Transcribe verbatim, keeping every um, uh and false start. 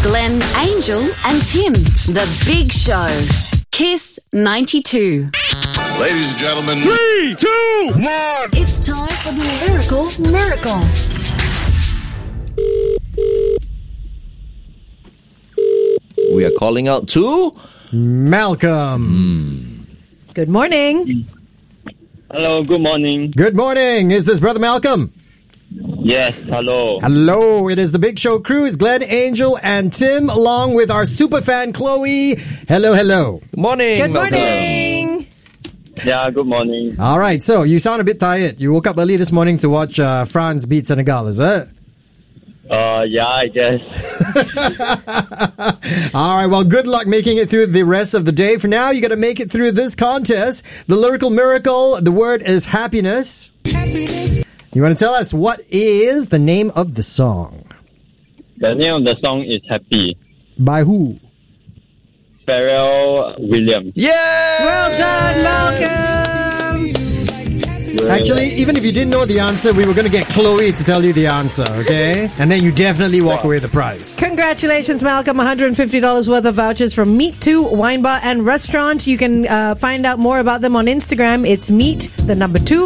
Glenn, Angel and Tim. The Big Show. Kiss ninety-two. Ladies and gentlemen. Three, two, one. It's time for the Lyrical Miracle. We are calling out to Malcolm. Good morning. Hello, good morning. Good morning. Is this Brother Malcolm? Yes, hello. Hello. It is the Big Show crew. It's Glenn, Angel, and Tim, along with our super fan Chloe. Hello, hello. Good morning. Good Malcolm. morning. Yeah, good morning. All right. So you sound a bit tired. You woke up early this morning to watch uh, France beat Senegal, is it? Uh, yeah, I guess. All right. Well, good luck making it through the rest of the day. For now, you got to make it through this contest. The Lyrical Miracle. The word is happiness. Happiness. You want to tell us what is the name of the song? The name of the song is Happy. By who? Pharrell Williams. Yeah! Well done, Malcolm. Actually, even if you didn't know the answer, we were going to get Chloe to tell you the answer, okay? And then you definitely walk away with the prize. Congratulations, Malcolm. one hundred fifty dollars worth of vouchers from Meet two Wine Bar and Restaurant. You can uh, find out more about them on Instagram. It's Meet, the number two,